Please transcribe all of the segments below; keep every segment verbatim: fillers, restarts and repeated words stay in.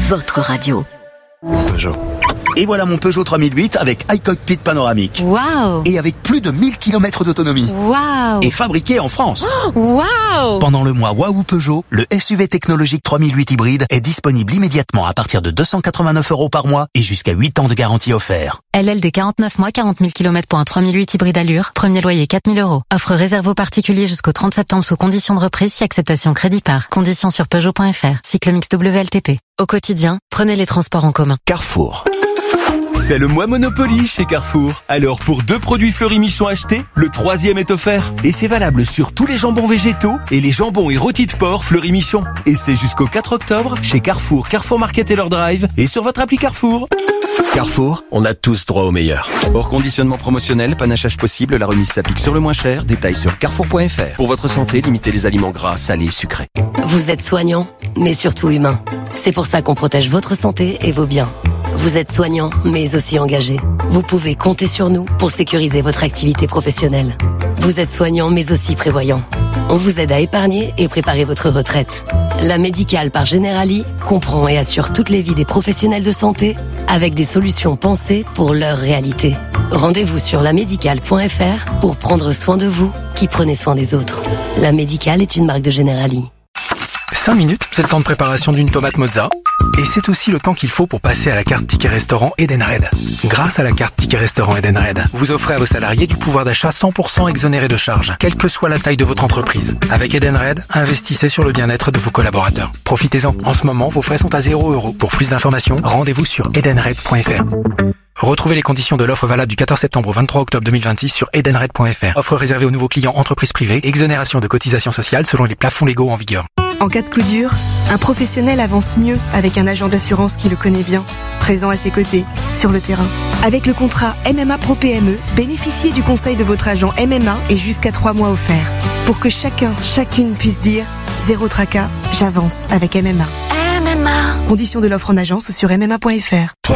votre radio. Peugeot. Et voilà mon Peugeot trois mille huit avec iCockpit panoramique. Waouh! Et avec plus de mille kilomètres d'autonomie. Waouh! Et fabriqué en France. Oh, waouh! Pendant le mois Waouh Peugeot, le S U V technologique trois mille huit hybride est disponible immédiatement à partir de deux cent quatre-vingt-neuf euros par mois et jusqu'à huit ans de garantie offert. L L D quarante-neuf mois, quarante mille kilomètres pour un trois mille huit hybride allure. Premier loyer quatre mille euros. Offre réservée aux particuliers jusqu'au trente septembre sous conditions de reprise si acceptation crédit par. Conditions sur Peugeot point F R. Cycle mix W L T P. Au quotidien, prenez les transports en commun. Carrefour. C'est le mois Monopoly chez Carrefour. Alors pour deux produits Fleury-Michon achetés, le troisième est offert. Et c'est valable sur tous les jambons végétaux et les jambons et rôtis de porc Fleury-Michon. Et c'est jusqu'au quatre octobre chez Carrefour, Carrefour Market et leur drive et sur votre appli Carrefour. Carrefour, on a tous droit au meilleur. Hors conditionnement promotionnel, panachage possible, la remise s'applique sur le moins cher. Détails sur carrefour point F R. Pour votre santé, limitez les aliments gras, salés et sucrés. Vous êtes soignant, mais surtout humain. C'est pour ça qu'on protège votre santé et vos biens. Vous êtes soignant, mais aussi engagé. Vous pouvez compter sur nous pour sécuriser votre activité professionnelle. Vous êtes soignant, mais aussi prévoyant. On vous aide à épargner et préparer votre retraite. La Médicale par Generali comprend et assure toutes les vies des professionnels de santé avec des solutions pensées pour leur réalité. Rendez-vous sur la médicale point F R pour prendre soin de vous qui prenez soin des autres. La Médicale est une marque de Generali. cinq minutes, c'est le temps de préparation d'une tomate mozza. Et c'est aussi le temps qu'il faut pour passer à la carte Ticket Restaurant Edenred. Grâce à la carte Ticket Restaurant Edenred, vous offrez à vos salariés du pouvoir d'achat cent pour cent exonéré de charges, quelle que soit la taille de votre entreprise. Avec Edenred, investissez sur le bien-être de vos collaborateurs. Profitez-en. En ce moment, vos frais sont à zéro euro. Pour plus d'informations, rendez-vous sur edenred point F R. Retrouvez les conditions de l'offre valable du quatorze septembre au vingt-trois octobre deux mille vingt-six sur edenred point F R. Offre réservée aux nouveaux clients entreprises privées, exonération de cotisations sociales selon les plafonds légaux en vigueur. En cas de coup dur, un professionnel avance mieux avec un agent d'assurance qui le connaît bien, présent à ses côtés, sur le terrain. Avec le contrat M M A Pro P M E, bénéficiez du conseil de votre agent M M A et jusqu'à trois mois offerts. Pour que chacun, chacune puisse dire « Zéro tracas, j'avance avec M M A ». M M A. Conditions de l'offre en agence sur m m a point F R.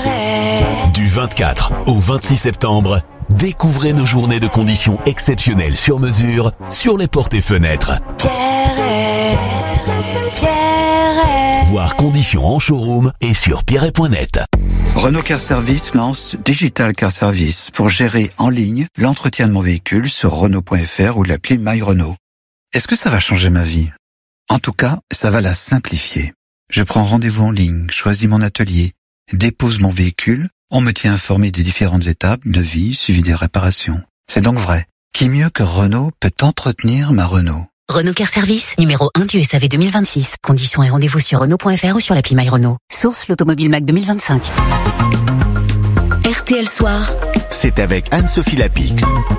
Du vingt-quatre au vingt-six septembre, découvrez nos journées de conditions exceptionnelles sur mesure sur les portes et fenêtres. Pierret, Pierret. Voir conditions en showroom et sur pierret point net. Renault Car Service lance Digital Car Service pour gérer en ligne l'entretien de mon véhicule sur renault point F R ou l'appli My Renault. Est-ce que ça va changer ma vie? En tout cas, ça va la simplifier. Je prends rendez-vous en ligne, choisis mon atelier, dépose mon véhicule, on me tient informé des différentes étapes de vie suivi des réparations. C'est donc vrai. Qui mieux que Renault peut entretenir ma Renault? Renault Car Service, numéro un du S A V deux mille vingt-six. Conditions et rendez-vous sur renault point F R ou sur l'appli My Renault. Source l'Automobile Mac deux mille vingt-cinq. R T L Soir. C'est avec Anne-Sophie Lapix.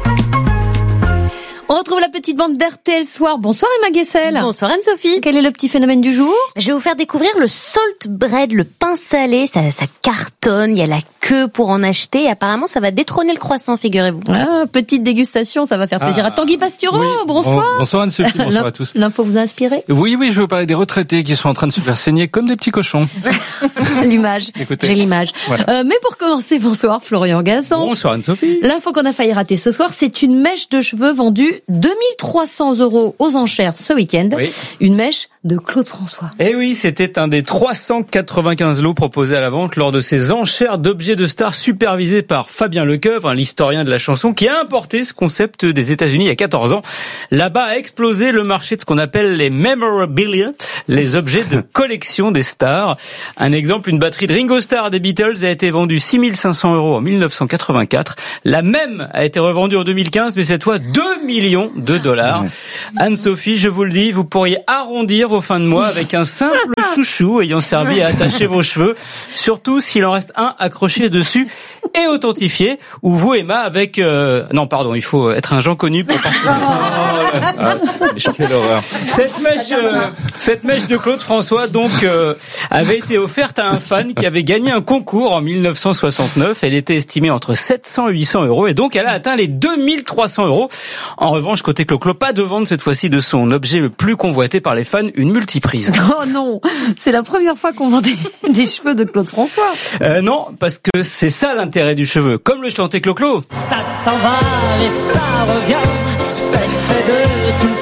On retrouve la petite bande d'R T L Soir. Bonsoir Emma Guessel. Bonsoir Anne-Sophie. Quel est le petit phénomène du jour? Je vais vous faire découvrir le salt bread, le pain salé. Ça, ça cartonne, il y a la queue pour en acheter. Et apparemment, ça va détrôner le croissant, figurez-vous. Ah, petite dégustation, ça va faire plaisir ah, à Tanguy Pastureau. Oui. Bonsoir. Bonsoir Anne-Sophie, bonsoir à tous. L'info vous a inspiré? Oui, oui, je veux parler des retraités qui sont en train de se faire saigner comme des petits cochons. L'image. Écoutez. J'ai l'image. Voilà. Euh, mais pour commencer, bonsoir Florian Gazan. Bonsoir Anne-Sophie. L'info qu'on a failli rater ce soir, c'est une mèche de cheveux vendue deux mille trois cents euros aux enchères ce week-end. Oui. Une mèche de Claude François. Eh oui, c'était un des trois cent quatre-vingt-quinze lots proposés à la vente lors de ces enchères d'objets de stars supervisées par Fabien Lecoeuvre, l'historien de la chanson, qui a importé ce concept des États-Unis il y a quatorze ans. Là-bas a explosé le marché de ce qu'on appelle les memorabilia, les objets de collection des stars. Un exemple, une batterie de Ringo Starr des Beatles a été vendue six mille cinq cents euros en mille neuf cent quatre-vingt-quatre. La même a été revendue en deux mille quinze, mais cette fois deux millions de dollars. Anne-Sophie, je vous le dis, vous pourriez arrondir vos fins de mois avec un simple chouchou ayant servi à attacher vos cheveux, surtout s'il en reste un accroché dessus et authentifié, ou vous, Emma, avec... Euh... Non, pardon, il faut être un Jean connu pour partir. Oh, ah, quelle horreur. Cette mèche, euh, cette mèche de Claude François, donc, euh, avait été offerte à un fan qui avait gagné un concours en mille neuf cent soixante-neuf. Elle était estimée entre sept cents et huit cents euros, et donc elle a atteint les deux mille trois cents euros. En revanche, côté Clo-Clo, pas de vente cette fois-ci de son objet le plus convoité par les fans, une multiprise. Oh non, c'est la première fois qu'on vend des, des cheveux de Claude François. Euh, non, parce que c'est ça l'intérêt du cheveu. Comme le chantait Clo-Clo. Ça s'en va et ça revient, c'est fait de tout petit.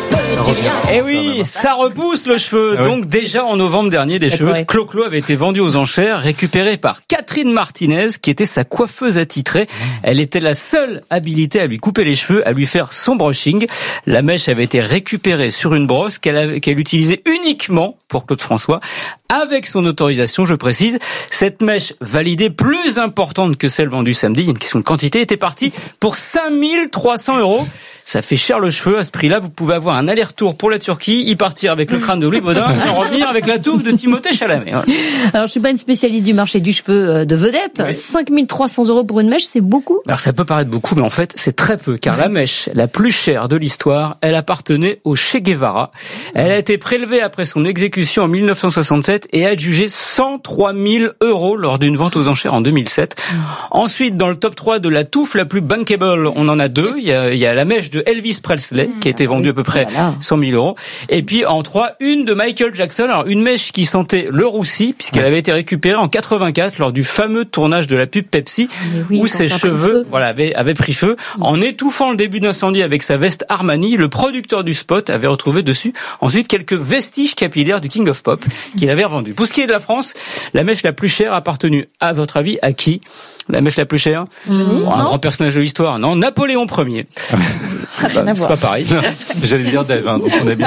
Et oui, ça repousse le cheveu. Ah oui. Donc déjà en novembre dernier, des cheveux de Clo-Clo avaient été vendus aux enchères, récupérés par Catherine Martinez, qui était sa coiffeuse attitrée. Elle était la seule habilitée à lui couper les cheveux, à lui faire son brushing. La mèche avait été récupérée sur une brosse qu'elle avait, qu'elle utilisait uniquement pour Claude François. Avec son autorisation, je précise, cette mèche validée plus importante que celle vendue samedi, il y a une question de quantité, était partie pour cinq mille trois cents euros. Ça fait cher le cheveu. À ce prix-là, vous pouvez avoir un aller-retour pour la Turquie, y partir avec le crâne de Louis Baudin et en revenir avec la touffe de Timothée Chalamet. Voilà. Alors, je suis pas une spécialiste du marché du cheveu de vedette. Oui. cinq mille trois cents euros pour une mèche, c'est beaucoup? Alors, ça peut paraître beaucoup, mais en fait, c'est très peu, car la mèche la plus chère de l'histoire, elle appartenait au Che Guevara. Elle a été prélevée après son exécution en mille neuf cent soixante-sept et a adjugé cent trois mille euros lors d'une vente aux enchères en deux mille sept. Ensuite, dans le top trois de la touffe la plus bankable, on en a deux. Il y a, il y a la mèche de Elvis Presley, qui a été vendue à peu près cent mille euros. Et puis, en trois, une de Michael Jackson. Alors, une mèche qui sentait le roussi, puisqu'elle avait été récupérée en quatre-vingt-quatre lors du fameux tournage de la pub Pepsi, oui, où ses cheveux, voilà, avaient, avaient pris feu. En étouffant le début d'incendie avec sa veste Armani, le producteur du spot avait retrouvé dessus ensuite quelques vestiges capillaires du King of Pop qu'il avait revendu. Pour ce qui est de la France, la mèche la plus chère a appartenu, à votre avis, à qui? La mèche la plus chère? Johnny, bon, un grand personnage de l'histoire. Non, Napoléon Ier. Rien à C'est voir. pas pareil. J'allais dire Dave, hein, donc on est bien.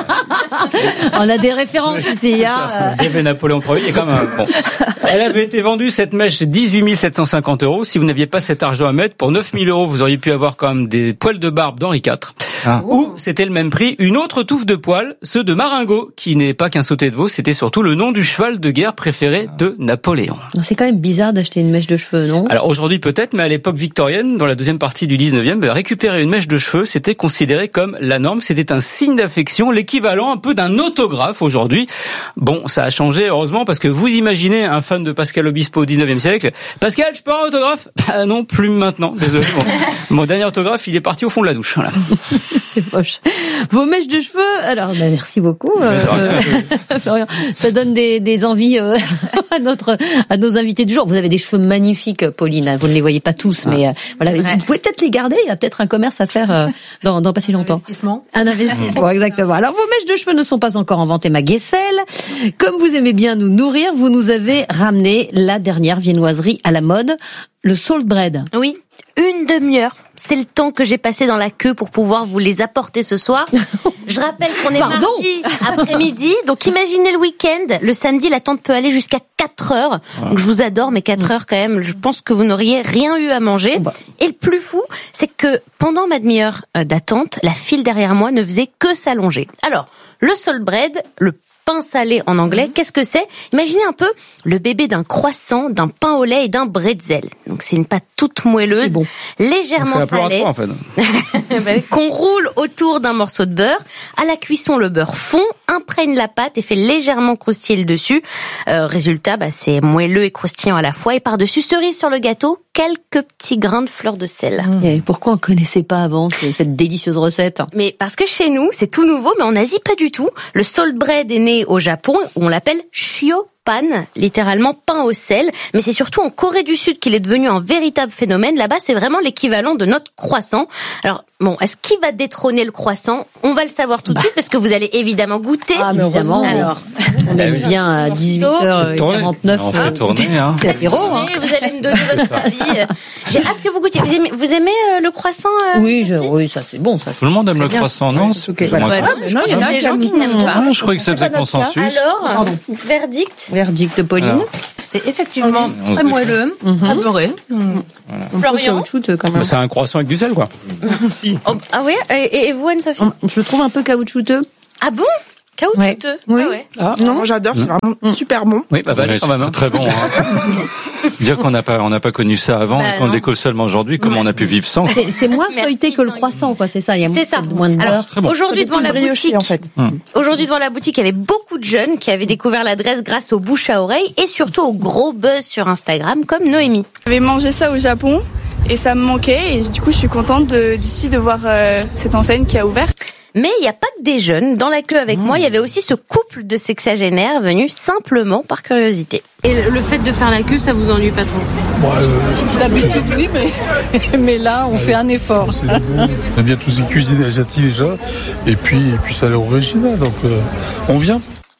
On a des références ici. Hein. Il y avait Napoléon Ier, il y a quand même un... bon. Elle avait été vendue, cette mèche, dix-huit mille sept cent cinquante euros. Si vous n'aviez pas cet argent à mettre, pour neuf mille euros, vous auriez pu avoir quand même des poils de barbe d'Henri quatre. Ah. Ou, c'était le même prix, une autre touffe de poils, ceux de Marengo, qui n'est pas qu'un sauté de veau, c'était surtout le nom du cheval de guerre préféré de Napoléon. C'est quand même bizarre d'acheter une mèche de cheveux, non? Alors aujourd'hui peut-être, mais à l'époque victorienne, dans la deuxième partie du dix-neuvième, récupérer une mèche de cheveux, c'était considéré comme la norme, c'était un signe d'affection, l'équivalent un peu d'un autographe aujourd'hui. Bon, ça a changé, heureusement, parce que vous imaginez un fan de Pascal Obispo au dix-neuvième siècle. Pascal, je peux avoir un autographe? Bah non, plus maintenant, désolé. Bon. Mon dernier autographe, il est parti au fond de la douche. Voilà. C'est moche. Vos mèches de cheveux, alors bah, merci beaucoup. Euh, Florian, ça donne des, des envies euh, à notre à nos invités du jour. Vous avez des cheveux magnifiques, Pauline. Vous ne les voyez pas tous, ah. mais euh, voilà, ouais. Vous pouvez peut-être les garder. Il y a peut-être un commerce à faire euh, dans, dans pas si longtemps. Un investissement. Un investissement, exactement. Alors vos mèches de cheveux ne sont pas encore en vente, Emma Guessel. Comme vous aimez bien nous nourrir, vous nous avez ramené la dernière viennoiserie à la mode, le salt bread. Oui. Une demi-heure, c'est le temps que j'ai passé dans la queue pour pouvoir vous les apporter ce soir. Je rappelle qu'on est Pardon mardi après-midi, donc imaginez le week-end. Le samedi, l'attente peut aller jusqu'à quatre heures. Donc je vous adore, mais quatre heures quand même, je pense que vous n'auriez rien eu à manger. Et le plus fou, c'est que pendant ma demi-heure d'attente, la file derrière moi ne faisait que s'allonger. Alors, le salt bread, le pain salé en anglais, qu'est-ce que c'est? Imaginez un peu le bébé d'un croissant, d'un pain au lait et d'un bretzel. Donc c'est une pâte toute moelleuse, bon. légèrement salée, trois, en fait. qu'on roule autour d'un morceau de beurre. À la cuisson, le beurre fond, imprègne la pâte et fait légèrement croustiller le dessus. Euh, résultat, bah, c'est moelleux et croustillant à la fois. Et par-dessus, cerise sur le gâteau, quelques petits grains de fleur de sel. Mmh. Et pourquoi on connaissait pas avant cette délicieuse recette? Mais parce que chez nous, c'est tout nouveau, mais en Asie, pas du tout. Le salt bread est né au Japon, où on l'appelle shio pan, littéralement pain au sel, mais c'est surtout en Corée du Sud qu'il est devenu un véritable phénomène. Là-bas, c'est vraiment l'équivalent de notre croissant. Alors, bon, est-ce qu'il va détrôner le croissant? On va le savoir tout de bah. suite, parce que vous allez évidemment goûter. Ah, mais évidemment. Alors, on aime bien à dix-huit heures quarante-neuf. On fait tourner, hein. C'est l'apéro, hein. Vous allez me donner votre avis. J'ai hâte que vous goûtiez. Vous aimez, vous aimez euh, le croissant? Euh, oui, je, oui, ça c'est bon. Ça, tout le monde aime le bien. Croissant, non? C'est okay. Ouais, ouais, je crois qu'il y a des gens qui n'aiment pas. Ah, je croyais que ça faisait consensus. Alors, verdict? Verdict de Pauline. Alors. C'est effectivement mmh. très moelleux, mmh. très beurré. Mmh. Voilà. Florian, quand même. C'est un croissant avec du sel, quoi. oh, ah oui, et, et vous, Anne-Sophie? Je le trouve un peu caoutchouteux. Ah bon? Caoutchouteux? Oui. Ah ouais. Ah. Non, j'adore, c'est vraiment mmh. super bon. Oui, bah, bah ouais, quand même. C'est très bon. Hein. Dire qu'on n'a pas, on n'a pas connu ça avant bah, et qu'on le découvre seulement aujourd'hui, comment ouais. on a pu vivre sans. C'est, c'est moins feuilleté que le croissant, quoi. C'est ça. Il y a c'est ça. moins de beurre. Alors, bon. aujourd'hui devant la boutique, en fait. hum. aujourd'hui devant la boutique, il y avait beaucoup de jeunes qui avaient découvert l'adresse grâce au bouche à oreille et surtout au gros buzz sur Instagram, comme Noémie. J'avais mangé ça au Japon et ça me manquait et du coup, je suis contente de, d'ici de voir euh, cette enseigne qui a ouvert. Mais il n'y a pas que des jeunes. Dans la queue avec mmh. moi, il y avait aussi ce couple de sexagénaires venus simplement par curiosité. Et le fait de faire la queue, ça vous ennuie pas trop? Bon, euh... D'habitude, oui, mais, mais là, on ouais, fait un effort. C'est bon. On aime bien tous les cuisines asiatiques déjà. Et puis, et puis ça a l'air original, donc euh, on vient.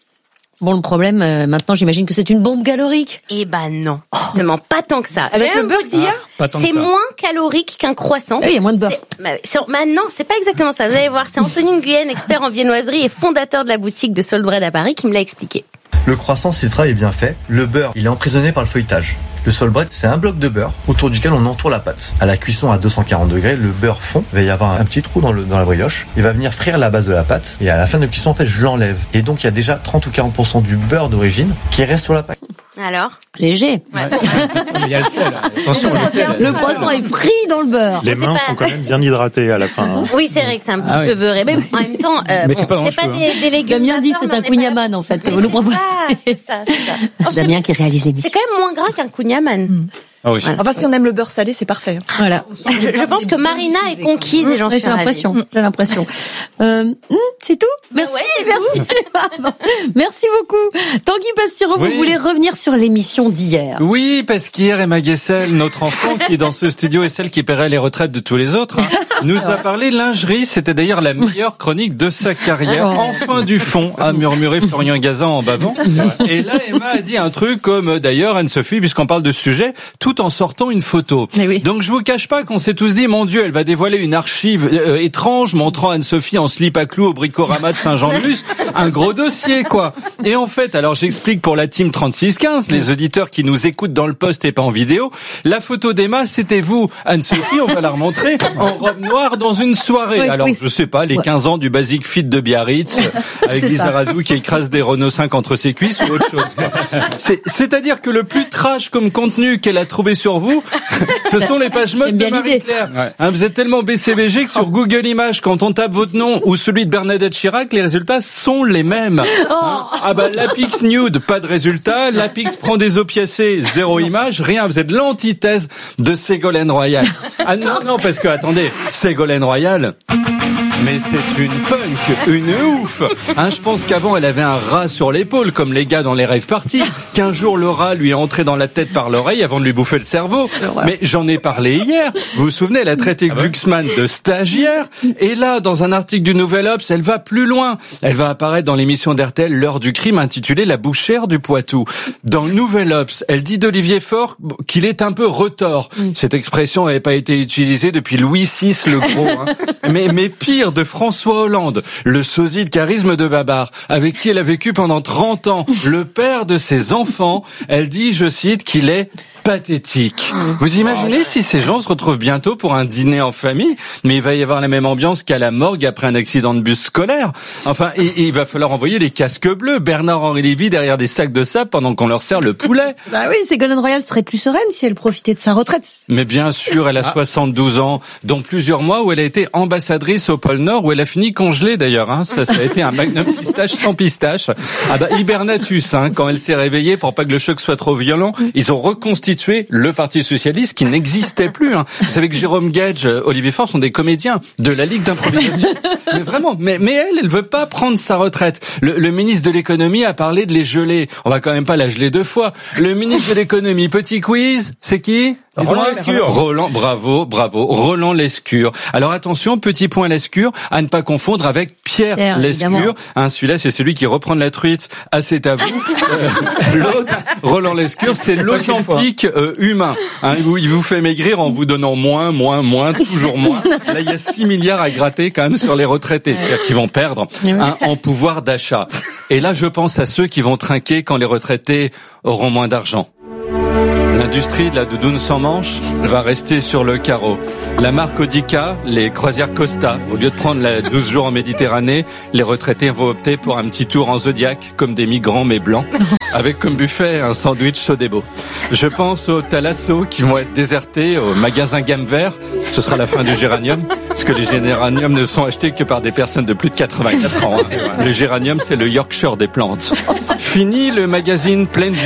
Bon, le problème, euh, maintenant, j'imagine que c'est une bombe calorique. Eh ben non, justement, pas tant que ça. Avec le beurre qu'il y a, ah, c'est moins calorique qu'un croissant. Il oui, y a moins de beurre. C'est, bah, c'est, bah non, c'est pas exactement ça. Vous allez voir, c'est Anthony Nguyen, expert en viennoiserie et fondateur de la boutique de Soul Bread à Paris, qui me l'a expliqué. Le croissant, si le travail est bien fait, le beurre, il est emprisonné par le feuilletage. Le Soul Bread, c'est un bloc de beurre autour duquel on entoure la pâte. À la cuisson à deux cent quarante degrés, le beurre fond. Il va y avoir un petit trou dans, le, dans la brioche. Il va venir frire la base de la pâte. Et à la fin de la cuisson, en fait, je l'enlève. Et donc, il y a déjà trente ou quarante pour cent du beurre d'origine qui reste sur la pâte. Alors? Léger. Ouais. Il y a le sel. Attention, le sel. Le croissant est frit dans le beurre. Les mains pas... sont quand même bien hydratées à la fin. Hein. Oui, c'est vrai que c'est un petit ah, peu oui. beurré. Mais en même temps, euh, bon, pas c'est pas cheveux, des, hein. des légumes. Damien dit c'est un kouign-amann en fait que vous nous proposez. C'est ça, c'est ça. Oh, Damien qui réalise l'émission. C'est quand même moins gras qu'un kouign-amann. Mm. Ah oui. Voilà. Enfin, si on aime le beurre salé, c'est parfait. Voilà. Je, je pense que Marina est conquise et j'en suis J'ai l'impression. Ravie. J'ai l'impression. Euh, c'est tout. Merci. Ouais, c'est merci. Merci beaucoup. Tanguy Pastureau, oui. Vous voulez revenir sur l'émission d'hier? Oui, parce qu'hier, Emma Guessel, notre enfant qui est dans ce studio et celle qui paierait les retraites de tous les autres, hein, nous a parlé lingerie. C'était d'ailleurs la meilleure chronique de sa carrière. Enfin du fond, a murmuré Florian Gazan en bavant. Et là, Emma a dit un truc comme d'ailleurs Anne-Sophie, puisqu'on parle de ce sujet, tout en sortant une photo. Oui. Donc je vous cache pas qu'on s'est tous dit, mon Dieu, elle va dévoiler une archive euh, étrange montrant Anne-Sophie en slip à clous au Bricorama de Saint-Jean-de-Luz. Un gros dossier, quoi. Et en fait, alors j'explique pour la team trente-six quinze, les auditeurs qui nous écoutent dans le post et pas en vidéo, la photo d'Emma, c'était vous, Anne-Sophie, on va la remontrer, en robe noire dans une soirée. Oui, alors, oui. je sais pas, les ouais. quinze ans du Basic Fit de Biarritz, avec Lisa Razou qui écrase des Renault cinq entre ses cuisses ou autre chose. C'est, c'est-à-dire que le plus trash comme contenu qu'elle a trouvé sur vous, ce sont les pages mode de Marie-Claire. Ouais. Hein, vous êtes tellement B C B G que sur Google Images, quand on tape votre nom ou celui de Bernadette Chirac, les résultats sont les mêmes. Oh. Hein, ah bah, Lapix Nude, pas de résultat. Lapix prend des opiacés, zéro image, rien. Vous êtes l'antithèse de Ségolène Royal. Ah non, non, parce que, attendez, Ségolène Royal... Mais c'est une punk, une ouf. Hein, je pense qu'avant, elle avait un rat sur l'épaule, comme les gars dans les rave parties. Qu'un jour, le rat lui est entré dans la tête par l'oreille avant de lui bouffer le cerveau. Mais j'en ai parlé hier. Vous vous souvenez, elle a traité ah Glucksmann de stagiaire. Et là, dans un article du Nouvel Obs, elle va plus loin. Elle va apparaître dans l'émission d'R T L L'heure du crime, intitulée La bouchère du Poitou. Dans le Nouvel Obs, elle dit d'Olivier Faure qu'il est un peu retors. Cette expression n'avait pas été utilisée depuis Louis six le Gros. Hein. Mais, mais pire, de François Hollande, le sosie de charisme de Babar, avec qui elle a vécu pendant trente ans, le père de ses enfants. Elle dit, je cite, qu'il est pathétique. Vous imaginez si ces gens se retrouvent bientôt pour un dîner en famille, mais il va y avoir la même ambiance qu'à la morgue après un accident de bus scolaire. Enfin, il, il va falloir envoyer des casques bleus, Bernard-Henri Lévy derrière des sacs de sable pendant qu'on leur sert le poulet. Bah oui, Ségolène Royal serait plus sereine si elle profitait de sa retraite. Mais bien sûr, elle a ah. soixante-douze ans, dont plusieurs mois où elle a été ambassadrice au pôle Nord, où elle a fini congelée d'ailleurs. Hein. Ça, ça a été un magnum pistache sans pistache. Ah bah, hibernatus, hein, quand elle s'est réveillée pour pas que le choc soit trop violent, ils ont reconstitué le Parti Socialiste qui n'existait plus. Hein. Vous savez que Jérôme Gage, Olivier Faure sont des comédiens de la Ligue d'improvisation. Mais vraiment, mais, mais elle, elle veut pas prendre sa retraite. Le, le ministre de l'économie a parlé de les geler. On va quand même pas la geler deux fois. Le ministre de l'économie, petit quiz, c'est qui? Roland Lescure. Roland, bravo, bravo. Roland Lescure. Alors attention, petit point Lescure, à ne pas confondre avec Pierre, Pierre Lescure. Hein, celui-là, c'est celui qui reprend de la truite. Ah, c'est à vous. euh, l'autre, Roland Lescure, c'est l'Ozempic euh, humain. Hein, où il vous fait maigrir en vous donnant moins, moins, moins, toujours moins. Là, il y a six milliards à gratter quand même sur les retraités. C'est-à-dire qu'ils vont perdre hein, en pouvoir d'achat. Et là, je pense à ceux qui vont trinquer quand les retraités auront moins d'argent. L'industrie de la doudoune sans manches va rester sur le carreau. La marque Audica, les croisières Costa, au lieu de prendre la douze jours en Méditerranée, les retraités vont opter pour un petit tour en Zodiac, comme des migrants mais blancs, avec comme buffet un sandwich Sodebo. Je pense aux Thalasso qui vont être désertés, aux magasins gamme vert. Ce sera la fin du géranium, parce que les géraniums ne sont achetés que par des personnes de plus de quatre-vingt-quatre ans. Hein. Le géranium, c'est le Yorkshire des plantes. Fini le magazine Pleine Vie,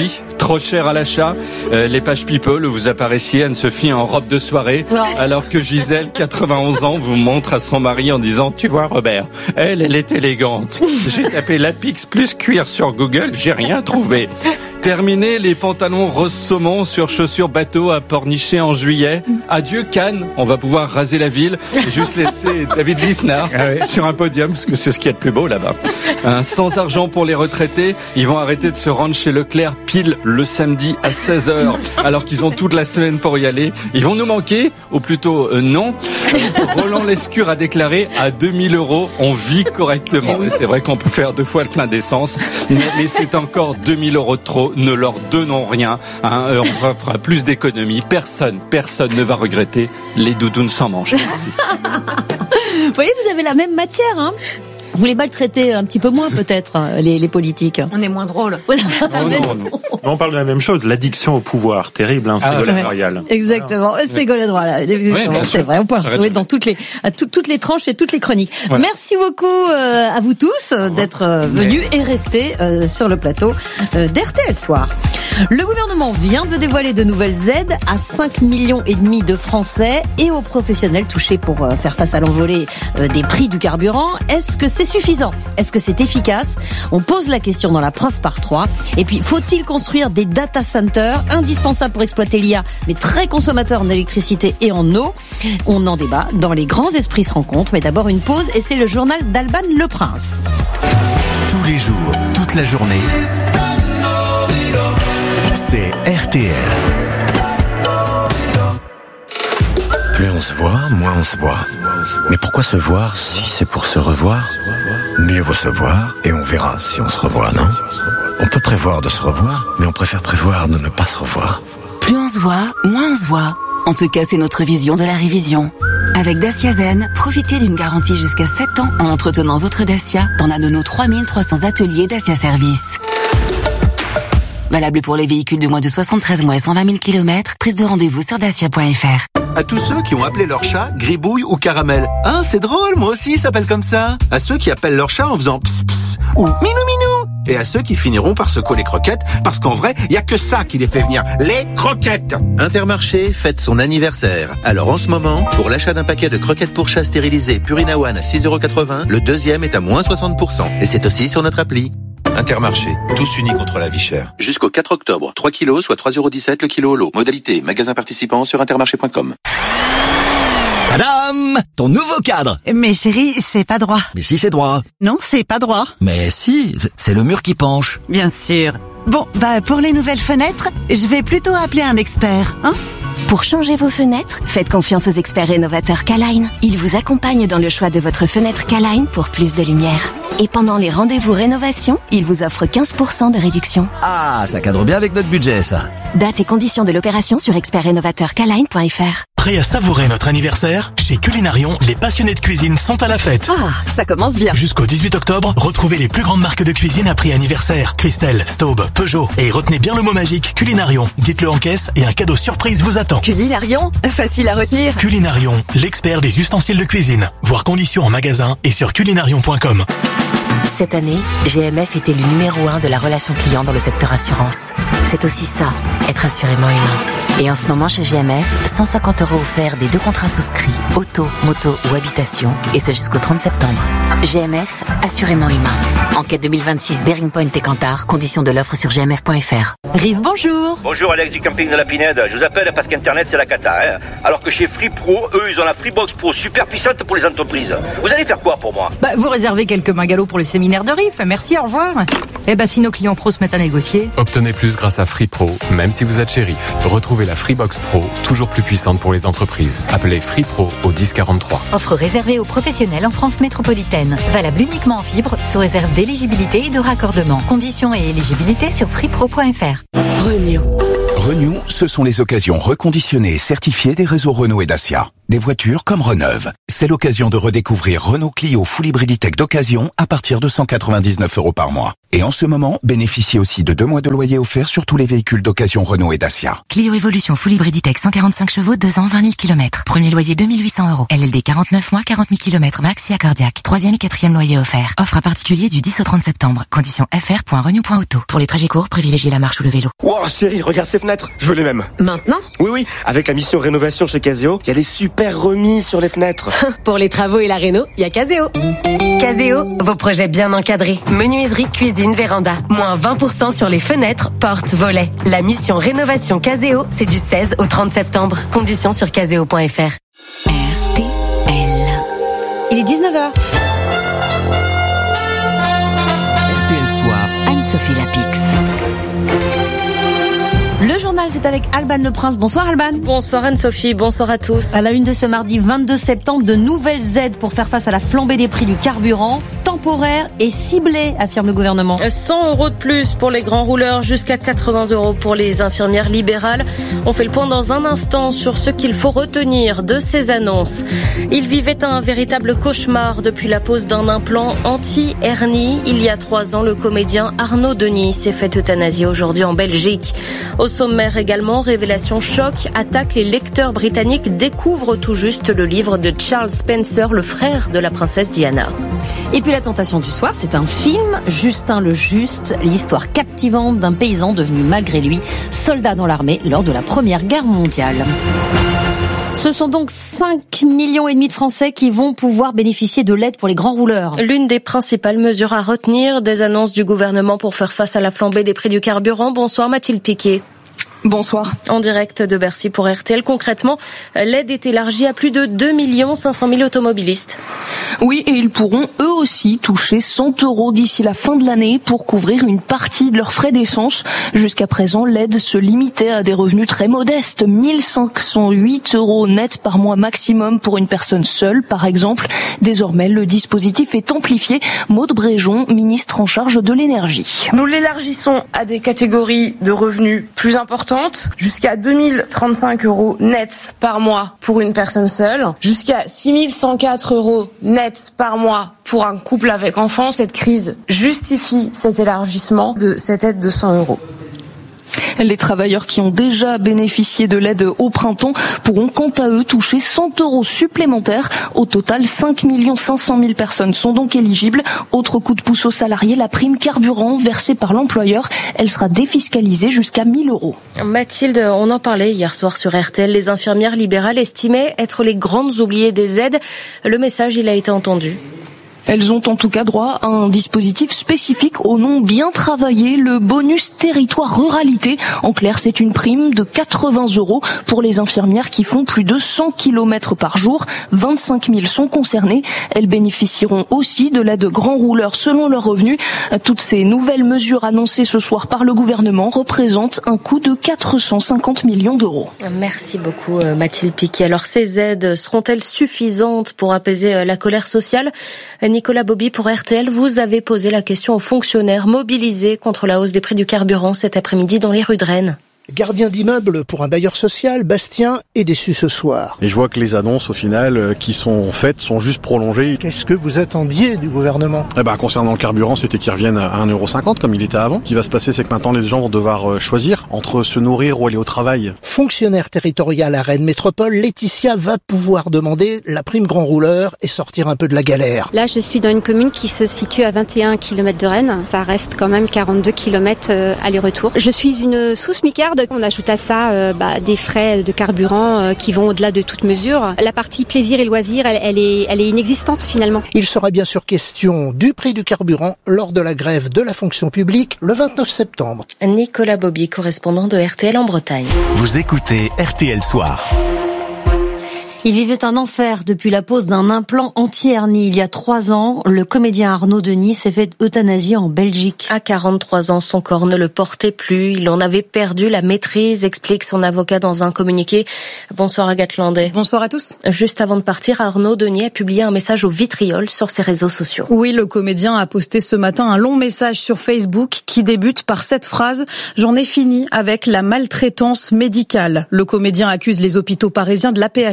Trop cher à l'achat. Euh, les pages People où vous apparaissez Anne-Sophie en robe de soirée, non. alors que Gisèle, quatre-vingt-onze ans, vous montre à son mari en disant « Tu vois Robert, elle, elle est élégante. J'ai tapé Lapix plus cuir sur Google, j'ai rien trouvé. » Terminé les pantalons rose saumon sur chaussures bateau à Pornichet en juillet. Adieu Cannes, on va pouvoir raser la ville et juste laisser David Lisnard ah oui. sur un podium parce que c'est ce qu'il y a de plus beau là-bas. Hein, sans argent pour les retraités, ils vont arrêter de se rendre chez Leclerc pile le samedi à seize heures alors qu'ils ont toute la semaine pour y aller. Ils vont nous manquer, ou plutôt euh, non. Roland Lescure a déclaré à deux mille euros, on vit correctement. Et c'est vrai qu'on peut faire deux fois le plein d'essence, mais, mais c'est encore deux mille euros de trop. Ne leur donnons rien, hein, on fera plus d'économies. Personne, personne ne va regretter les doudounes sans manches. Merci. Vous voyez, vous avez la même matière, hein. Vous les maltraitez un petit peu moins peut-être, les, les politiques. On est moins drôle. Non, non, non. On parle de la même chose, l'addiction au pouvoir, terrible, hein, Ségolène ah, Royal. Exactement, voilà. Ségolène Royal. Oui, c'est vrai, on peut la retrouver dans toutes les, à tout, toutes les tranches et toutes les chroniques. Voilà. Merci beaucoup euh, à vous tous euh, d'être euh, venus et restés euh, sur le plateau euh, d'R T L Soir. Le gouvernement vient de dévoiler de nouvelles aides à cinq millions et demi de Français et aux professionnels touchés pour euh, faire face à l'envolée euh, des prix du carburant. Est-ce que c'est suffisant? Est-ce que c'est efficace? On pose la question dans la preuve par trois. Et puis, faut-il construire des data centers indispensables pour exploiter l'I A, mais très consommateurs en électricité et en eau? On en débat dans Les Grands Esprits se rencontrent. Mais d'abord, une pause et c'est le journal d'Alban Le Prince. Tous les jours, toute la journée, c'est R T L. Plus on se voit, moins on se voit. Mais pourquoi se voir si c'est pour se revoir? Mieux vaut se voir et on verra si on se revoit, non? On peut prévoir de se revoir, mais on préfère prévoir de ne pas se revoir. Plus on se voit, moins on se voit. En tout cas, c'est notre vision de la révision. Avec Dacia Zen, profitez d'une garantie jusqu'à sept ans en entretenant votre Dacia dans l'un de nos trois mille trois cents ateliers Dacia Service. Valable pour les véhicules de moins de soixante-treize mois et cent vingt mille kilomètres. Prise de rendez-vous sur dacia point f r. À tous ceux qui ont appelé leur chat Gribouille ou Caramel. Ah, c'est drôle, moi aussi, il s'appelle comme ça. À ceux qui appellent leur chat en faisant ps ps ou minou minou. Et à ceux qui finiront par se coller croquettes, parce qu'en vrai, il y a que ça qui les fait venir, les croquettes. Intermarché fête son anniversaire. Alors en ce moment, pour l'achat d'un paquet de croquettes pour chat stérilisées Purina One à six euros quatre-vingts, le deuxième est à moins soixante pour cent. Et c'est aussi sur notre appli. Intermarché, tous unis contre la vie chère. Jusqu'au quatre octobre, trois kilos, soit trois euros dix-sept le kilo au lot. Modalité, magasin participant sur intermarché point com. Tadam! Ton nouveau cadre! Mais chérie, c'est pas droit. Mais si, c'est droit. Non, c'est pas droit. Mais si, c'est le mur qui penche. Bien sûr. Bon, bah pour les nouvelles fenêtres, je vais plutôt appeler un expert, hein? Pour changer vos fenêtres, faites confiance aux experts rénovateurs K-Line. Ils vous accompagnent dans le choix de votre fenêtre K-Line pour plus de lumière. Et pendant les rendez-vous rénovation, ils vous offrent quinze pour cent de réduction. Ah, ça cadre bien avec notre budget, ça. Date et conditions de l'opération sur expert rénovateur K line point f r. Prêt à savourer notre anniversaire? Chez Culinarion, les passionnés de cuisine sont à la fête. Ah, ça commence bien. Jusqu'au dix-huit octobre, retrouvez les plus grandes marques de cuisine à prix anniversaire. Christelle, Staub, Peugeot. Et retenez bien le mot magique Culinarion. Dites-le en caisse et un cadeau surprise vous attend. Culinarion, facile à retenir. Culinarion, l'expert des ustensiles de cuisine. Voir conditions en magasin et sur culinarion point com. Cette année, G M F était le numéro un de la relation client dans le secteur assurance. C'est aussi ça, être assurément humain. Et en ce moment, chez G M F, cent cinquante euros offerts des deux contrats souscrits, auto, moto ou habitation, et ce jusqu'au trente septembre. G M F, assurément humain. Enquête deux mille vingt-six, Bearing Point et Kantar, conditions de l'offre sur g m f point f r. Rive, bonjour. Bonjour, Alex du camping de la Pinède. Je vous appelle parce qu'Internet, c'est la cata. Hein. Alors que chez Free Pro, eux, ils ont la Freebox Pro super puissante pour les entreprises. Vous allez faire quoi pour moi? Bah, vous réservez quelques mingalots pour le séminaire de Rive. Merci, au revoir. Eh ben, si nos clients pros se mettent à négocier. Obtenez plus grâce à Free Pro, même si vous êtes chez Rive. Retrouvez la Freebox Pro, toujours plus puissante pour les entreprises. Appelez Free Pro au dix quarante-trois. Offre réservée aux professionnels en France métropolitaine. Valable uniquement en fibre, sous réserve d'éligibilité et de raccordement. Conditions et éligibilité sur freepro point f r. Renew. Renew, ce sont les occasions reconditionnées et certifiées des réseaux Renault et Dacia. des voitures comme Reneuve. C'est l'occasion de redécouvrir Renault Clio Full Hybrid Tech d'occasion à partir de cent quatre-vingt-dix-neuf euros par mois. Et en ce moment, bénéficiez aussi de deux mois de loyer offert sur tous les véhicules d'occasion Renault et Dacia. Clio Evolution Full Hybrid Tech cent quarante-cinq chevaux, deux ans, vingt mille kilomètres. Premier loyer deux mille huit cents euros. L L D quarante-neuf mois, quarante mille kilomètres max et accordiaque. Troisième et quatrième loyer offert. Offre à particulier du dix au trente septembre. Conditions f r point renew point auto. Pour les trajets courts, privilégiez la marche ou le vélo. Wow, chérie, regarde ces fenêtres. Je veux les mêmes. Maintenant? Oui, oui. Avec la mission rénovation chez Caseo, il y a des super remises sur les fenêtres. Pour les travaux et la réno, il y a Caseo. Caseo, vos projets bien encadrés. Menuiserie, cuisine, véranda. Moins vingt pour cent sur les fenêtres, portes, volets. La mission rénovation Caseo, c'est du seize au trente septembre. Conditions sur caseo point f r. R T L. Il est dix-neuf heures. R T L Soir, Anne-Sophie Lapix. Le journal, c'est avec Alban Le Prince. Bonsoir Alban. Bonsoir Anne-Sophie, bonsoir à tous. À la une de ce mardi vingt-deux septembre, de nouvelles aides pour faire face à la flambée des prix du carburant, temporaires et ciblées, affirme le gouvernement. cent euros de plus pour les grands rouleurs, jusqu'à quatre-vingts euros pour les infirmières libérales. On fait le point dans un instant sur ce qu'il faut retenir de ces annonces. Il vivait un véritable cauchemar depuis la pose d'un implant anti-hernie. Il y a trois ans, le comédien Arnaud Denis s'est fait euthanasier aujourd'hui en Belgique. Au sommaire également, révélation choc, attaque, les lecteurs britanniques découvrent tout juste le livre de Charles Spencer, le frère de la princesse Diana. Et puis la tentation du soir, c'est un film, Justin le Juste, l'histoire captivante d'un paysan devenu malgré lui soldat dans l'armée lors de la Première Guerre mondiale. Ce sont donc cinq millions et demi de Français qui vont pouvoir bénéficier de l'aide pour les grands rouleurs. L'une des principales mesures à retenir des annonces du gouvernement pour faire face à la flambée des prix du carburant. Bonsoir Mathilde Piquet. Bonsoir. En direct de Bercy pour R T L. Concrètement, l'aide est élargie à plus de deux millions cinq cent mille automobilistes. Oui, et ils pourront eux aussi toucher cent euros d'ici la fin de l'année pour couvrir une partie de leurs frais d'essence. Jusqu'à présent, l'aide se limitait à des revenus très modestes, mille cinq cent huit euros net par mois maximum pour une personne seule, par exemple. Désormais, le dispositif est amplifié. Maude Bréjon, ministre en charge de l'énergie. Nous l'élargissons à des catégories de revenus plus importantes, jusqu'à deux mille trente-cinq euros net par mois pour une personne seule, jusqu'à six mille cent quatre euros net par mois pour un couple avec enfants. Cette crise justifie cet élargissement de cette aide de cent euros. Les travailleurs qui ont déjà bénéficié de l'aide au printemps pourront quant à eux toucher cent euros supplémentaires. Au total, cinq millions cinq cent mille personnes sont donc éligibles. Autre coup de pouce aux salariés, la prime carburant versée par l'employeur, elle sera défiscalisée jusqu'à mille euros. Mathilde, on en parlait hier soir sur R T L. Les infirmières libérales estimaient être les grandes oubliées des aides. Le message, il a été entendu. Elles ont en tout cas droit à un dispositif spécifique au nom bien travaillé, le bonus territoire ruralité. En clair, c'est une prime de quatre-vingts euros pour les infirmières qui font plus de cent kilomètres par jour. vingt-cinq mille sont concernées. Elles bénéficieront aussi de l'aide grands rouleurs selon leurs revenus. Toutes ces nouvelles mesures annoncées ce soir par le gouvernement représentent un coût de quatre cent cinquante millions d'euros. Merci beaucoup Mathilde Piquet. Alors ces aides seront-elles suffisantes pour apaiser la colère sociale ? Nicolas Bobby pour R T L, vous avez posé la question aux fonctionnaires mobilisés contre la hausse des prix du carburant cet après-midi dans les rues de Rennes. Gardien d'immeuble pour un bailleur social, Bastien est déçu ce soir. Et je vois que les annonces, au final, qui sont faites, sont juste prolongées. Qu'est-ce que vous attendiez du gouvernement ? Eh ben, concernant le carburant, c'était qu'il revienne à un euro cinquante comme il était avant. Ce qui va se passer, c'est que maintenant, les gens vont devoir choisir entre se nourrir ou aller au travail. Fonctionnaire territorial à Rennes Métropole, Laetitia va pouvoir demander la prime grand rouleur et sortir un peu de la galère. Là, je suis dans une commune qui se situe à vingt et un kilomètres de Rennes. Ça reste quand même quarante-deux kilomètres aller-retour. Je suis une sous-smicarde. On ajoute à ça euh, bah, des frais de carburant euh, qui vont au-delà de toute mesure. La partie plaisir et loisir, elle, elle, est, elle est inexistante finalement. Il sera bien sûr question du prix du carburant lors de la grève de la fonction publique le vingt-neuf septembre. Nicolas Bobby, correspondant de R T L en Bretagne. Vous écoutez R T L Soir. Il vivait un enfer depuis la pose d'un implant anti-hernie il y a trois ans. Le comédien Arnaud Denis s'est fait euthanasier en Belgique. À quarante-trois ans, son corps ne le portait plus. Il en avait perdu la maîtrise, explique son avocat dans un communiqué. Bonsoir Agathe Landais. Bonsoir à tous. Juste avant de partir, Arnaud Denis a publié un message au vitriol sur ses réseaux sociaux. Oui, le comédien a posté ce matin un long message sur Facebook qui débute par cette phrase « J'en ai fini avec la maltraitance médicale ». Le comédien accuse les hôpitaux parisiens de l'A P H P.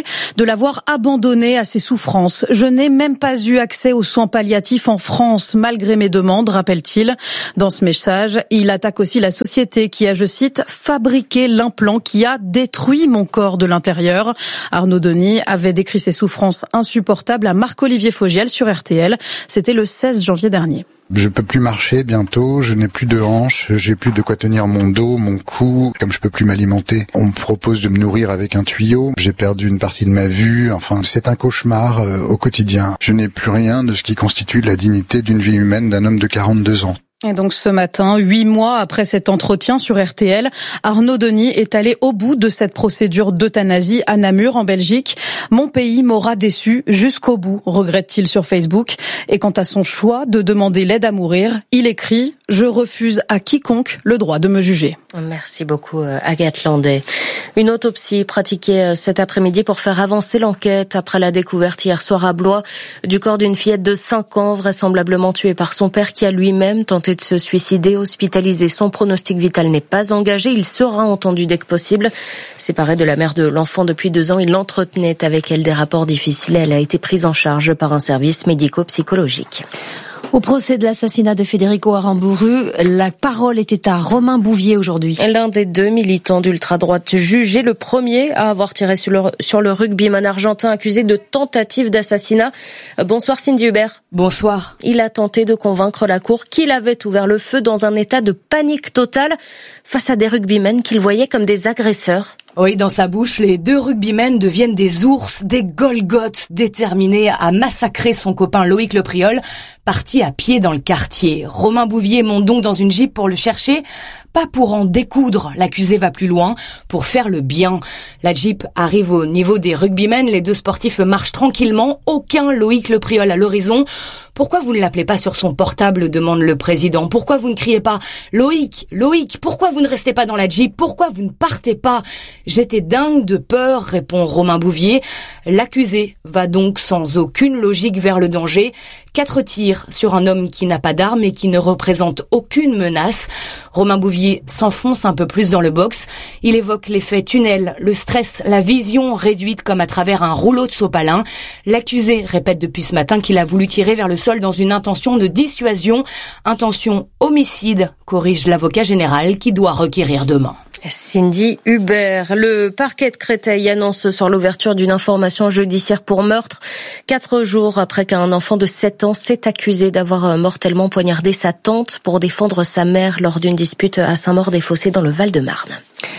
de l'avoir abandonné à ses souffrances. Je n'ai même pas eu accès aux soins palliatifs en France, malgré mes demandes, rappelle-t-il. Dans ce message, il attaque aussi la société qui a, je cite, fabriqué l'implant qui a détruit mon corps de l'intérieur. Arnaud Denis avait décrit ses souffrances insupportables à Marc-Olivier Fogiel sur R T L. C'était le seize janvier dernier. Je peux plus marcher bientôt, je n'ai plus de hanches, j'ai plus de quoi tenir mon dos, mon cou. Comme je peux plus m'alimenter, on me propose de me nourrir avec un tuyau. J'ai perdu une partie de ma vue, enfin c'est un cauchemar euh, au quotidien. Je n'ai plus rien de ce qui constitue la dignité d'une vie humaine d'un homme de quarante-deux ans. Et donc ce matin, huit mois après cet entretien sur R T L, Arnaud Denis est allé au bout de cette procédure d'euthanasie à Namur, en Belgique. Mon pays m'aura déçu jusqu'au bout, regrette-t-il sur Facebook. Et quant à son choix de demander l'aide à mourir, il écrit « Je refuse à quiconque le droit de me juger ». Merci beaucoup Agathe Landais. Une autopsie pratiquée cet après-midi pour faire avancer l'enquête après la découverte hier soir à Blois du corps d'une fillette de cinq ans, vraisemblablement tuée par son père qui a lui-même tenté de se suicider. Hospitalisé, son pronostic vital n'est pas engagé. Il sera entendu dès que possible. Séparé de la mère de l'enfant depuis deux ans, il entretenait avec elle des rapports difficiles. Elle a été prise en charge par un service médico-psychologique. Au procès de l'assassinat de Federico Aramburu, la parole était à Romain Bouvier aujourd'hui. L'un des deux militants d'ultra-droite jugé, le premier à avoir tiré sur le, sur le rugbyman argentin accusé de tentative d'assassinat. Bonsoir Cindy Hubert. Bonsoir. Il a tenté de convaincre la cour qu'il avait ouvert le feu dans un état de panique totale face à des rugbymen qu'il voyait comme des agresseurs. Oui, dans sa bouche, les deux rugbymen deviennent des ours, des Golgoths déterminés à massacrer son copain Loïc Lepriol, parti à pied dans le quartier. Romain Bouvier monte donc dans une Jeep pour le chercher, pas pour en découdre, l'accusé va plus loin, pour faire le bien. La Jeep arrive au niveau des rugbymen, les deux sportifs marchent tranquillement, aucun Loïc Lepriol à l'horizon. Pourquoi vous ne l'appelez pas sur son portable, demande le président. Pourquoi vous ne criez pas « Loïc, Loïc, pourquoi vous ne restez pas dans la Jeep? Pourquoi vous ne partez pas ?» J'étais dingue de peur, répond Romain Bouvier. L'accusé va donc sans aucune logique vers le danger. Quatre tirs sur un homme qui n'a pas d'arme et qui ne représente aucune menace. Romain Bouvier s'enfonce un peu plus dans le box. Il évoque l'effet tunnel, le stress, la vision réduite comme à travers un rouleau de sopalin. L'accusé répète depuis ce matin qu'il a voulu tirer vers le sol dans une intention de dissuasion. Intention homicide, corrige l'avocat général qui doit requérir demain. Cindy Hubert. Le parquet de Créteil annonce ce soir l'ouverture d'une information judiciaire pour meurtre. Quatre jours après qu'un enfant de sept ans s'est accusé d'avoir mortellement poignardé sa tante pour défendre sa mère lors d'une dispute à Saint-Maur-des-Fossés dans le Val-de-Marne.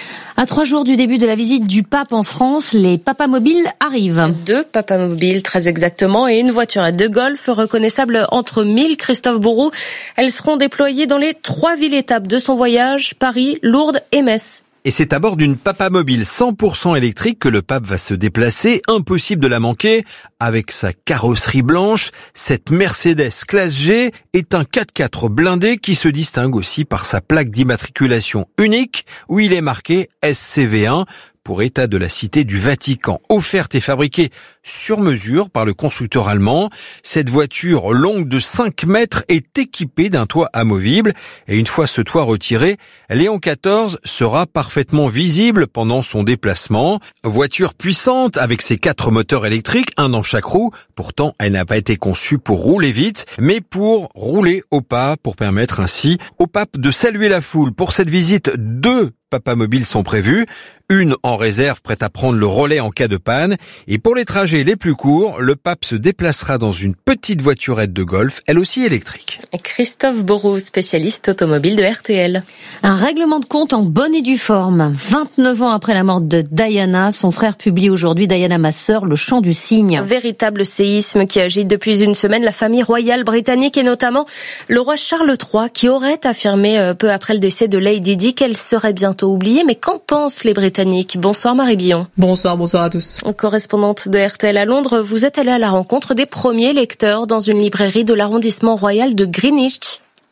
À trois jours du début de la visite du pape en France, les papamobiles arrivent. Deux papamobiles, très exactement, et une voiturette de golf reconnaissable entre mille. Christophe Bourroux. Elles seront déployées dans les trois villes-étapes de son voyage, Paris, Lourdes et Metz. Et c'est à bord d'une papamobile cent pour cent électrique que le pape va se déplacer. Impossible de la manquer. Avec sa carrosserie blanche, cette Mercedes classe G est un quatre-quatre blindé qui se distingue aussi par sa plaque d'immatriculation unique où il est marqué S C V un pour État de la Cité du Vatican. Offerte et fabriquée sur mesure par le constructeur allemand, cette voiture longue de cinq mètres est équipée d'un toit amovible. Et une fois ce toit retiré, Léon quatorze sera parfaitement visible pendant son déplacement. Voiture puissante avec ses quatre moteurs électriques, un dans chaque roue. Pourtant, elle n'a pas été conçue pour rouler vite, mais pour rouler au pas, pour permettre ainsi au pape de saluer la foule. Pour cette visite, deux papamobiles sont prévus. Une en réserve prête à prendre le relais en cas de panne. Et pour les trajets les plus courts, le pape se déplacera dans une petite voiturette de golf, elle aussi électrique. Christophe Bourroux, spécialiste automobile de R T L. Un règlement de compte en bonne et due forme. vingt-neuf ans après la mort de Diana, son frère publie aujourd'hui, Diana ma sœur, le chant du cygne. Un véritable séisme qui agite depuis une semaine la famille royale britannique et notamment le roi Charles trois qui aurait affirmé peu après le décès de Lady Di qu'elle serait bientôt oubliée. Mais qu'en pensent les Britanniques? Bonsoir Marie Billon. Bonsoir, bonsoir à tous. Correspondante de R T L à Londres, vous êtes allée à la rencontre des premiers lecteurs dans une librairie de l'arrondissement royal de Greenwich.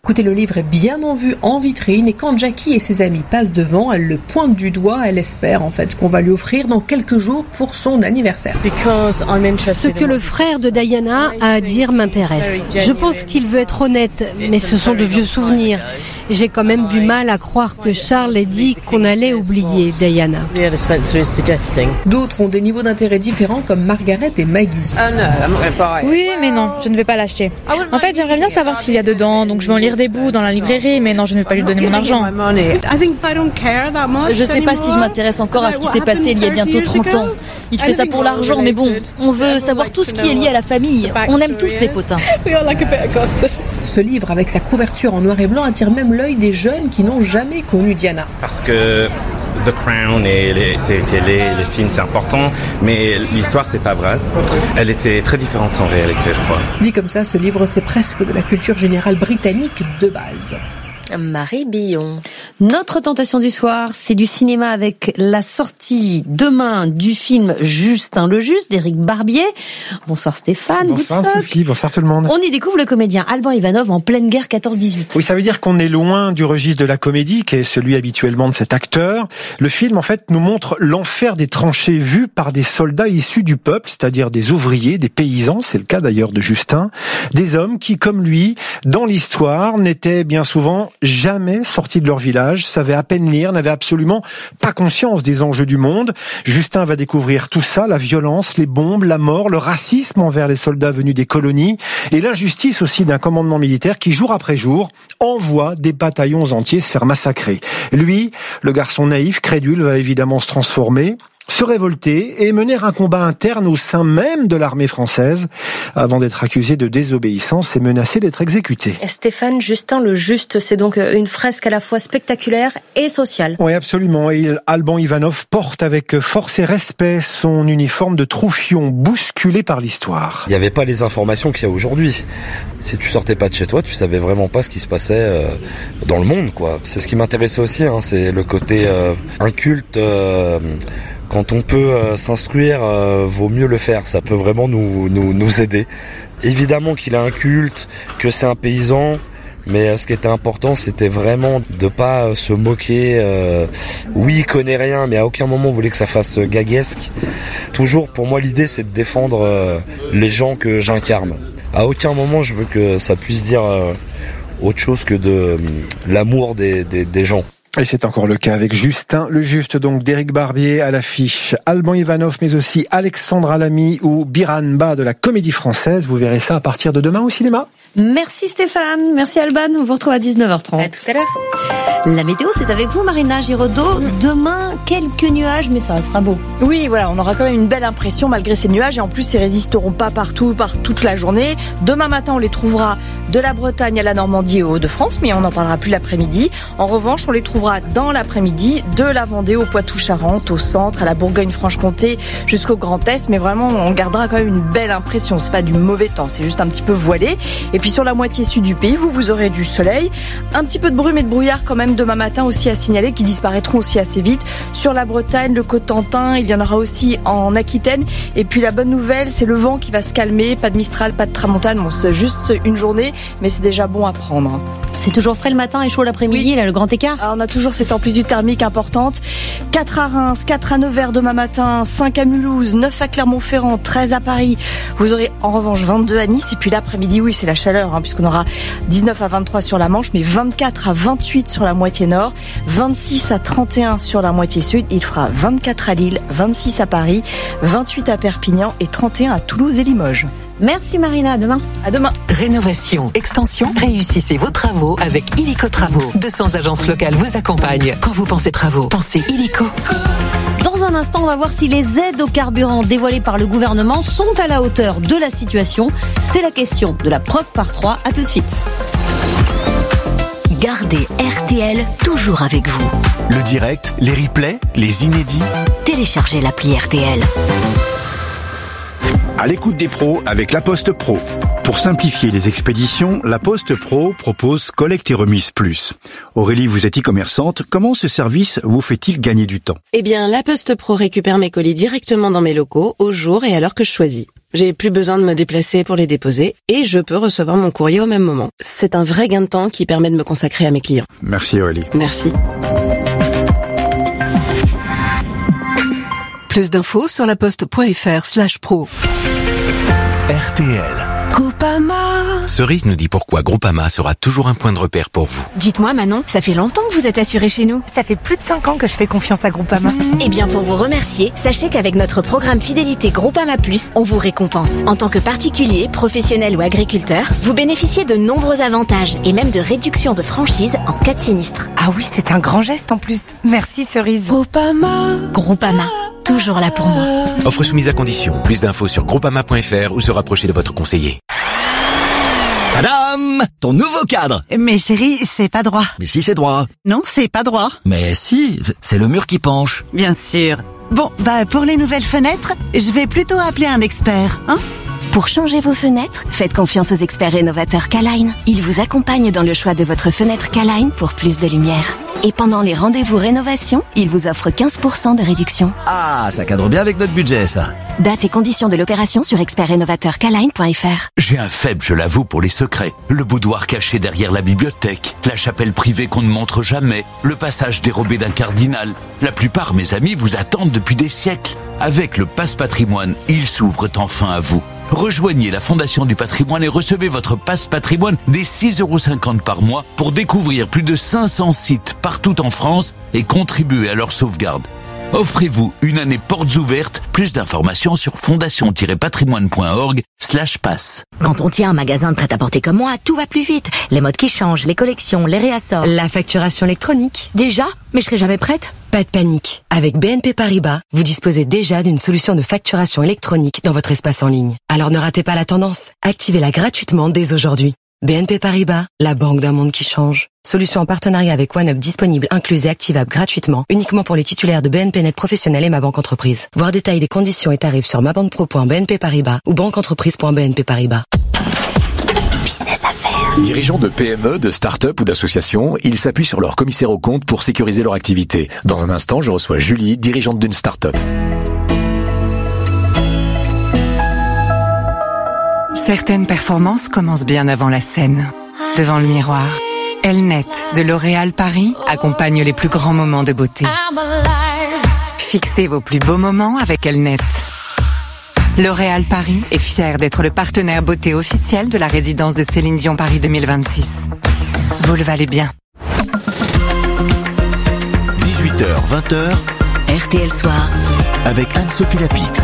Écoutez, le livre est bien en vue en vitrine et quand Jackie et ses amis passent devant, elle le pointe du doigt, elle espère en fait qu'on va lui offrir dans quelques jours pour son anniversaire. Ce que le frère de Diana a à dire m'intéresse. Je pense qu'il veut être honnête, mais ce sont de vieux souvenirs. J'ai quand même du mal à croire que Charles ait dit qu'on allait oublier Diana. D'autres ont des niveaux d'intérêt différents comme Margaret et Maggie. Oui, mais non, je ne vais pas l'acheter. En fait, j'aimerais bien savoir ce qu'il y a dedans, donc je vais en lire des bouts dans la librairie, mais non, je ne vais pas lui donner mon argent. Je sais pas si je m'intéresse encore à ce qui s'est passé il y a bientôt trente ans. Il fait ça pour l'argent, mais bon, on veut savoir tout ce qui est lié à la famille. On aime tous les potins. Ce livre, avec sa couverture en noir et blanc, attire même l'œil des jeunes qui n'ont jamais connu Diana. Parce que The Crown et les séries télé, les films, c'est important, mais l'histoire, c'est pas vrai. Elle était très différente en réalité, je crois. Dit comme ça, ce livre, c'est presque de la culture générale britannique de base. Marie Billon. Notre tentation du soir, c'est du cinéma avec la sortie demain du film Justin le Juste d'Éric Barbier. Bonsoir Stéphane. Bonsoir Boutsock. Sophie, bonsoir tout le monde. On y découvre le comédien Alban Ivanov en pleine guerre quatorze dix-huit. Oui, ça veut dire qu'on est loin du registre de la comédie, qui est celui habituellement de cet acteur. Le film, en fait, nous montre l'enfer des tranchées vu par des soldats issus du peuple, c'est-à-dire des ouvriers, des paysans, c'est le cas d'ailleurs de Justin, des hommes qui, comme lui, dans l'histoire, n'étaient bien souvent jamais sortis de leur village, savaient à peine lire, n'avaient absolument pas conscience des enjeux du monde. Justin va découvrir tout ça, la violence, les bombes, la mort, le racisme envers les soldats venus des colonies et l'injustice aussi d'un commandement militaire qui, jour après jour, envoie des bataillons entiers se faire massacrer. Lui, le garçon naïf, crédule, va évidemment se transformer, se révolter et mener un combat interne au sein même de l'armée française avant d'être accusé de désobéissance et menacé d'être exécuté. Et Stéphane, Justin le Juste, c'est donc une fresque à la fois spectaculaire et sociale. Oui, absolument. Et Alban Ivanov porte avec force et respect son uniforme de troufion bousculé par l'histoire. Il n'y avait pas les informations qu'il y a aujourd'hui. Si tu sortais pas de chez toi, tu savais vraiment pas ce qui se passait euh, dans le monde, quoi. C'est ce qui m'intéressait aussi, hein, c'est le côté euh, inculte. Euh, Quand on peut euh, s'instruire, euh, vaut mieux le faire. Ça peut vraiment nous, nous, nous aider. Évidemment qu'il a un culte, que c'est un paysan, mais euh, ce qui était important, c'était vraiment de pas euh, se moquer. Euh, oui, il connaît rien, mais à aucun moment on voulait que ça fasse gaguesque. Toujours, pour moi, l'idée, c'est de défendre euh, les gens que j'incarne. À aucun moment, je veux que ça puisse dire euh, autre chose que de euh, l'amour des, des, des gens. Et c'est encore le cas avec Justin le Juste, donc d'Éric Barbier à l'affiche. Alban Ivanov, mais aussi Alexandra Lamy ou Biran Ba de la Comédie Française. Vous verrez ça à partir de demain au cinéma. Merci Stéphane, merci Alban. On vous retrouve à dix-neuf heures trente. À tout à l'heure. La météo, c'est avec vous Marina Giraudot. Demain, quelques nuages, mais ça sera beau. Oui, voilà, on aura quand même une belle impression malgré ces nuages et en plus, ils résisteront pas partout, par toute la journée. Demain matin, on les trouvera de la Bretagne à la Normandie et au Hauts-de-France, mais on n'en parlera plus l'après-midi. En revanche, on les trouvera dans l'après-midi de la Vendée au Poitou-Charentes, au centre, à la Bourgogne-Franche-Comté, jusqu'au Grand Est. Mais vraiment, on gardera quand même une belle impression. C'est pas du mauvais temps, c'est juste un petit peu voilé. Et puis sur la moitié sud du pays, vous, vous aurez du soleil. Un petit peu de brume et de brouillard quand même demain matin aussi à signaler, qui disparaîtront aussi assez vite. Sur la Bretagne, le Cotentin, il y en aura aussi en Aquitaine. Et puis la bonne nouvelle, c'est le vent qui va se calmer. Pas de Mistral, pas de Tramontane. Bon, c'est juste une journée, mais c'est déjà bon à prendre. C'est toujours frais le matin et chaud l'après-midi, oui. Là, le grand écart. Alors, on a toujours cette amplitude thermique importante. quatre à Reims, quatre à Nevers demain matin, cinq à Mulhouse, neuf à Clermont-Ferrand, treize à Paris. Vous aurez en revanche vingt-deux à Nice. Et puis l'après-midi, oui, c'est la chaleur, hein, puisqu'on aura dix-neuf à vingt-trois sur la Manche, mais vingt-quatre à vingt-huit sur la moitié nord, vingt-six à trente et un sur la moitié sud. Il fera vingt-quatre à Lille, vingt-six à Paris, vingt-huit à Perpignan et trente et un à Toulouse et Limoges. Merci Marina, à demain. À demain. Rénovation, extension, réussissez vos travaux avec Illico Travaux. deux cents agences locales vous accompagnent. Quand vous pensez travaux, pensez Illico. Dans un instant, on va voir si les aides au carburant dévoilées par le gouvernement sont à la hauteur de la situation. C'est la question de la preuve par trois. À tout de suite. Gardez R T L toujours avec vous. Le direct, les replays, les inédits. Téléchargez l'appli R T L. À l'écoute des pros avec La Poste Pro. Pour simplifier les expéditions, La Poste Pro propose Collecte et Remise Plus. Aurélie, vous êtes e-commerçante. Comment ce service vous fait-il gagner du temps ? Eh bien, La Poste Pro récupère mes colis directement dans mes locaux, au jour et à l'heure que je choisis. J'ai plus besoin de me déplacer pour les déposer et je peux recevoir mon courrier au même moment. C'est un vrai gain de temps qui permet de me consacrer à mes clients. Merci Aurélie. Merci. Plus d'infos sur laposte.fr slash pro. R T L. Groupama. Cerise nous dit pourquoi Groupama sera toujours un point de repère pour vous. Dites-moi Manon, ça fait longtemps que vous êtes assuré chez nous. Ça fait plus de cinq ans que je fais confiance à Groupama. Eh bien pour vous remercier, sachez qu'avec notre programme Fidélité Groupama Plus, on vous récompense. En tant que particulier, professionnel ou agriculteur, vous bénéficiez de nombreux avantages et même de réductions de franchise en cas de sinistre. Ah oui, c'est un grand geste en plus. Merci Cerise. Groupama. Groupama, toujours là pour moi. Offre soumise à condition. Plus d'infos sur groupama point f r ou se rapprocher de votre conseiller. Tadam! Ton nouveau cadre! Mais chérie, c'est pas droit. Mais si, c'est droit. Non, c'est pas droit. Mais si, c'est le mur qui penche. Bien sûr. Bon, bah pour les nouvelles fenêtres, je vais plutôt appeler un expert, hein? Pour changer vos fenêtres, faites confiance aux experts rénovateurs K-Line. Ils vous accompagnent dans le choix de votre fenêtre K-Line pour plus de lumière. Et pendant les rendez-vous rénovation, ils vous offrent quinze pour cent de réduction. Ah, ça cadre bien avec notre budget, ça. Date et conditions de l'opération sur expert rénovateur K line point f r. J'ai un faible, je l'avoue, pour les secrets. Le boudoir caché derrière la bibliothèque, la chapelle privée qu'on ne montre jamais, le passage dérobé d'un cardinal. La plupart, mes amis, vous attendent depuis des siècles. Avec le Passe Patrimoine, ils s'ouvrent enfin à vous. Rejoignez la Fondation du Patrimoine et recevez votre Passe Patrimoine dès six euros cinquante par mois pour découvrir plus de cinq cents sites partout en France et contribuer à leur sauvegarde. Offrez-vous une année portes ouvertes. Plus d'informations sur fondation-patrimoine point org slash passe. Quand on tient un magasin de prêt-à-porter comme moi, tout va plus vite. Les modes qui changent, les collections, les réassorts. La facturation électronique. Déjà? Mais je serai jamais prête. Pas de panique. Avec B N P Paribas, vous disposez déjà d'une solution de facturation électronique dans votre espace en ligne. Alors ne ratez pas la tendance. Activez-la gratuitement dès aujourd'hui. B N P Paribas, la banque d'un monde qui change. Solution en partenariat avec OneUp disponible, incluse et activable gratuitement, uniquement pour les titulaires de B N P Net Professionnel et Ma Banque Entreprise. Voir détails des conditions et tarifs sur mabanquepro point b n p paribas ou banqueentreprise point b n p paribas. Business affaires. Dirigeants de P M E, de start-up ou d'associations, ils s'appuient sur leur commissaire aux comptes pour sécuriser leur activité. Dans un instant, je reçois Julie, dirigeante d'une start-up. Certaines performances commencent bien avant la scène, devant le miroir. Elnet de L'Oréal Paris accompagne les plus grands moments de beauté. Fixez vos plus beaux moments avec Elnet. L'Oréal Paris est fier d'être le partenaire beauté officiel de la résidence de Céline Dion Paris deux mille vingt-six. Vous le valez bien. dix-huit heures vingt heures, R T L Soir, avec Anne-Sophie Lapix.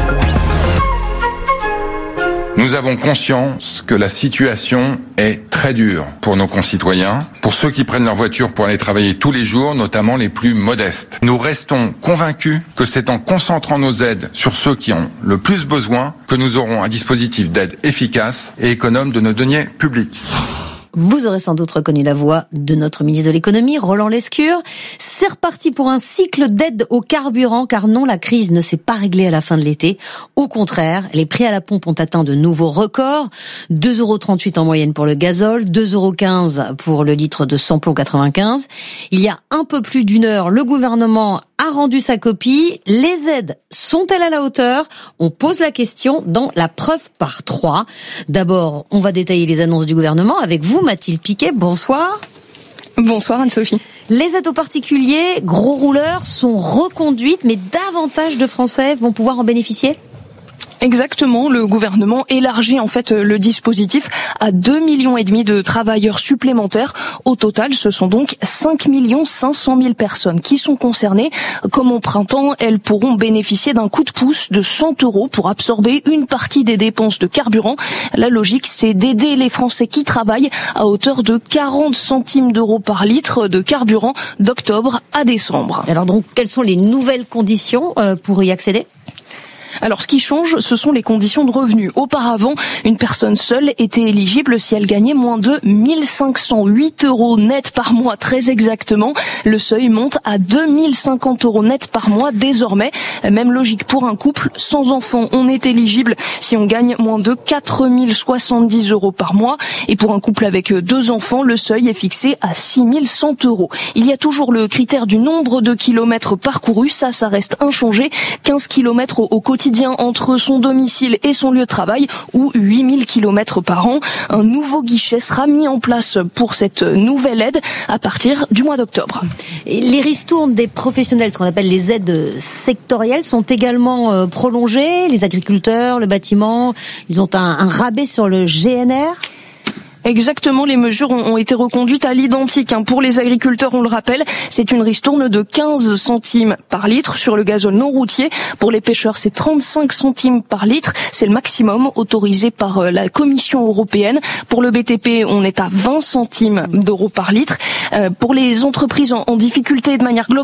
Nous avons conscience que la situation est très dure pour nos concitoyens, pour ceux qui prennent leur voiture pour aller travailler tous les jours, notamment les plus modestes. Nous restons convaincus que c'est en concentrant nos aides sur ceux qui ont le plus besoin que nous aurons un dispositif d'aide efficace et économe de nos deniers publics. Vous aurez sans doute reconnu la voix de notre ministre de l'économie, Roland Lescure. C'est reparti pour un cycle d'aide au carburant, car non, la crise ne s'est pas réglée à la fin de l'été. Au contraire, les prix à la pompe ont atteint de nouveaux records. deux euros trente-huit en moyenne pour le gazole, deux euros quinze pour le litre de samplon quatre-vingt-quinze. Il y a un peu plus d'une heure, le gouvernement a rendu sa copie. Les aides sont-elles à la hauteur? On pose la question dans la preuve par trois. D'abord, on va détailler les annonces du gouvernement avec vous, Mathilde Piquet. Bonsoir. Bonsoir Anne-Sophie. Les aides aux particuliers, gros rouleurs, sont reconduites, mais davantage de Français vont pouvoir en bénéficier? Exactement, le gouvernement élargit en fait le dispositif à deux millions et demi de travailleurs supplémentaires. Au total, ce sont donc cinq millions cinq cent mille personnes qui sont concernées. Comme au printemps, elles pourront bénéficier d'un coup de pouce de cent euros pour absorber une partie des dépenses de carburant. La logique, c'est d'aider les Français qui travaillent à hauteur de quarante centimes d'euros par litre de carburant d'octobre à décembre. Alors donc, quelles sont les nouvelles conditions pour y accéder ? Alors, ce qui change, ce sont les conditions de revenus. Auparavant, une personne seule était éligible si elle gagnait moins de mille cinq cent huit euros net par mois, très exactement. Le seuil monte à deux mille cinquante euros net par mois désormais. Même logique pour un couple sans enfant. On est éligible si on gagne moins de quatre mille soixante-dix euros par mois. Et pour un couple avec deux enfants, le seuil est fixé à six mille cent euros. Il y a toujours le critère du nombre de kilomètres parcourus. Ça, ça reste inchangé. quinze kilomètres au quotidien quotidien entre son domicile et son lieu de travail ou huit mille kilomètres par an. Un nouveau guichet sera mis en place pour cette nouvelle aide à partir du mois d'octobre. Et les ristournes des professionnels, ce qu'on appelle les aides sectorielles, sont également prolongées. Les agriculteurs, le bâtiment, ils ont un, un rabais sur le G N R. Exactement, les mesures ont été reconduites à l'identique. Pour les agriculteurs, on le rappelle, c'est une ristourne de quinze centimes par litre sur le gazole non routier. Pour les pêcheurs, c'est trente-cinq centimes par litre. C'est le maximum autorisé par la Commission européenne. Pour le B T P, on est à vingt centimes d'euros par litre. Pour les entreprises en difficulté de manière globale,